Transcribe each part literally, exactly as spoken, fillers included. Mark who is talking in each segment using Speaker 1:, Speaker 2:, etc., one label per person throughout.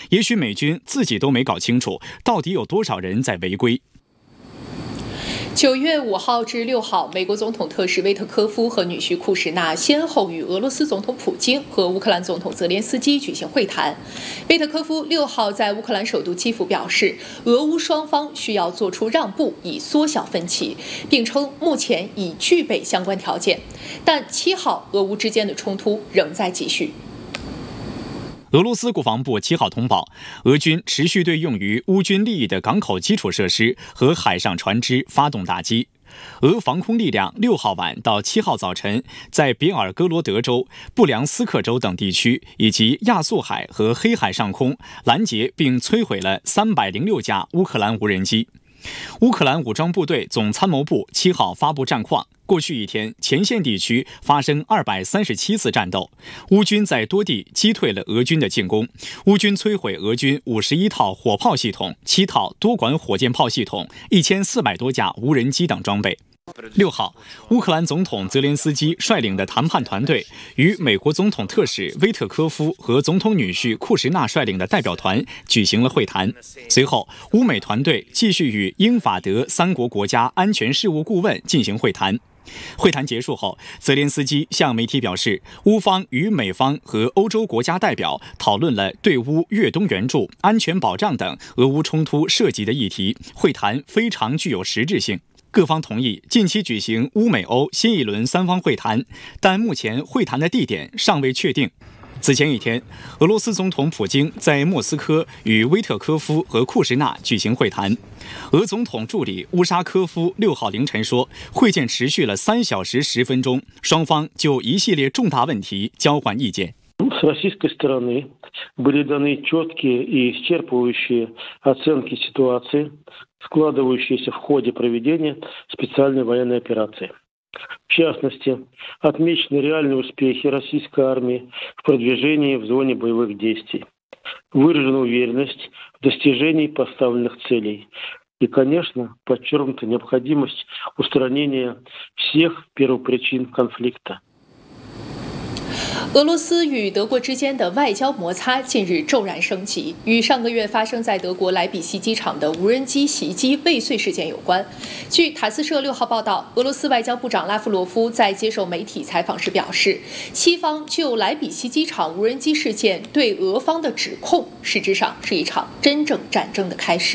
Speaker 1: 也许美军自己都没搞清楚，到底有多少人在违规。
Speaker 2: 九月五号至六号，美国总统特使威特科夫和女婿库什纳先后与俄罗斯总统普京和乌克兰总统泽连斯基举行会谈。威特科夫六号在乌克兰首都基辅表示，俄乌双方需要做出让步，以缩小分歧，并称目前已具备相关条件。但七号，俄乌之间的冲突仍在继续。
Speaker 1: 俄罗斯国防部七号通报，俄军持续对用于乌军利益的港口基础设施和海上船只发动打击。俄防空力量六号晚到七号早晨，在别尔哥罗德州、布良斯克州等地区以及亚速海和黑海上空拦截并摧毁了三百零六架乌克兰无人机。乌克兰武装部队总参谋部七号发布战况，过去一天，前线地区发生二百三十七次战斗，乌军在多地击退了俄军的进攻。乌军摧毁俄军五十一套火炮系统、七套多管火箭炮系统、一千四百多架无人机等装备。六号，乌克兰总统泽连斯基率领的谈判团队与美国总统特使威特科夫和总统女婿库什纳率领的代表团举行了会谈。随后，乌美团队继续与英法德三国国家安全事务顾问进行会谈。会谈结束后，泽连斯基向媒体表示，乌方与美方和欧洲国家代表讨论了对乌越冬援助、安全保障等俄乌冲突涉及的议题，会谈非常具有实质性。各方同意近期举行乌美欧新一轮三方会谈，但目前会谈的地点尚未确定。此前一天，俄罗斯总统普京在莫斯科与威特科夫和库什纳举行会谈。俄总统助理乌沙科夫六号凌晨说，会见持续了三小时十分钟，双方就一系列重大问题交换意见。
Speaker 3: С российской стороны были даны четкие и исчерпывающие оценки ситуации, складывающейся в ходе проведения специальной военной операции. В частности, отмечены реальные успехи российской армии в продвижении в зоне боевых действий. Выражена уверенность в достижении поставленных целей. И, конечно, подчеркнута необходимость устранения всех первопричин конфликта.
Speaker 2: 俄罗斯与德国之间的外交摩擦近日骤然升级，与上个月发生在德国莱比锡机场的无人机袭击未遂事件有关。据塔斯社六号报道，俄罗斯外交部长拉夫罗夫在接受媒体采访时表示，西方就莱比锡机场无人机事件对俄方的指控，实质上是一场真正战争的开始。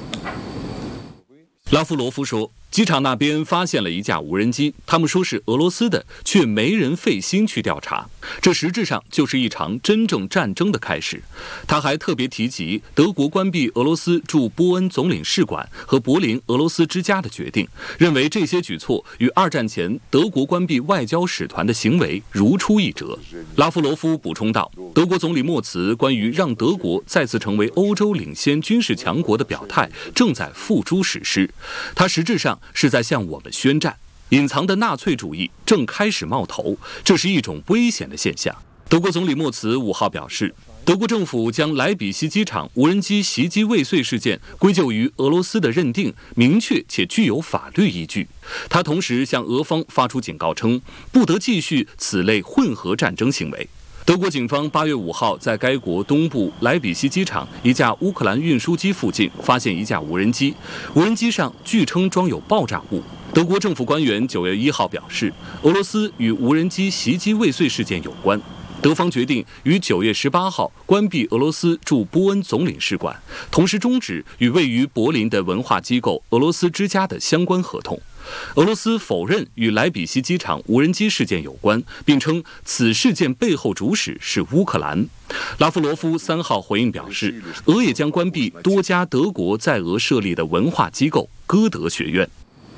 Speaker 4: 拉夫罗夫说，机场那边发现了一架无人机，他们说是俄罗斯的，却没人费心去调查，这实质上就是一场真正战争的开始。他还特别提及德国关闭俄罗斯驻波恩总领事馆和柏林俄罗斯之家的决定，认为这些举措与二战前德国关闭外交使团的行为如出一辙。拉夫罗夫补充道，德国总理默茨关于让德国再次成为欧洲领先军事强国的表态正在付诸实施，他实质上是在向我们宣战，隐藏的纳粹主义正开始冒头，这是一种危险的现象。德国总理默茨五号表示，德国政府将莱比锡机场无人机袭击未遂事件归咎于俄罗斯的认定明确且具有法律依据。他同时向俄方发出警告称，不得继续此类混合战争行为。德国警方八月五号在该国东部莱比锡机场一架乌克兰运输机附近发现一架无人机，无人机上据称装有爆炸物。德国政府官员九月一号表示，俄罗斯与无人机袭击未遂事件有关。德方决定于九月十八号关闭俄罗斯驻波恩总领事馆，同时终止与位于柏林的文化机构俄罗斯之家的相关合同。俄罗斯否认与莱比锡机场无人机事件有关，并称此事件背后主使是乌克兰。拉夫罗夫三号回应表示，俄也将关闭多家德国在俄设立的文化机构歌德学院。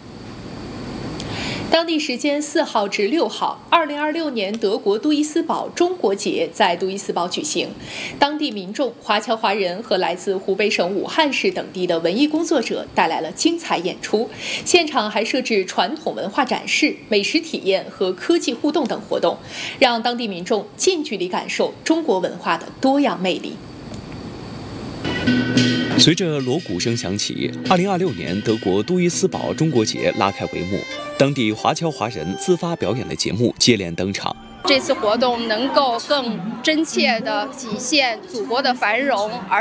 Speaker 2: 当地时间四号至六号，二零二六年德国杜伊斯堡中国节在杜伊斯堡举行。当地民众、华侨华人和来自湖北省武汉市等地的文艺工作者带来了精彩演出，现场还设置传统文化展示、美食体验和科技互动等活动，让当地民众近距离感受中国文化的多样魅力。
Speaker 5: 随着锣鼓声响起，二零二六年德国杜伊斯堡中国节拉开帷幕，当地华侨华人自发表演的节目接连登场。
Speaker 6: 这次活动能够更真切地体现祖国的繁荣，而